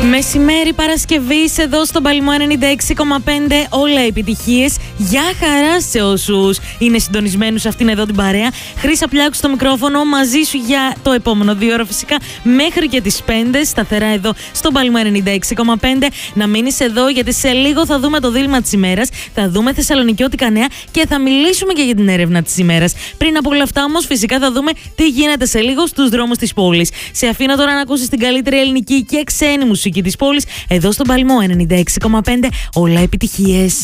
Μεσημέρι Παρασκευής εδώ στον Παλαιμό 96,5, όλα επιτυχίες. Γεια χαρά σε όσους είναι συντονισμένους σε αυτήν εδώ την παρέα. Χρύσα Πλιάκου στο μικρόφωνο, μαζί σου για το επόμενο 2 ώρο φυσικά μέχρι και τις 5, σταθερά εδώ στον Παλαιμό 96,5. Να μείνεις εδώ γιατί σε λίγο θα δούμε το δίλημμα της ημέρας, θα δούμε θεσσαλονικιώτικα νέα και θα μιλήσουμε και για την έρευνα της ημέρας. Πριν από όλα αυτά όμως φυσικά θα δούμε τι γίνεται σε λίγο στους δρόμους της πόλης. Σε αφήνω τώρα να ακούσεις την καλύτερη ελληνική και ξένη μουσική της πόλης εδώ στον Παλαιμό 96,5, όλα επιτυχίες.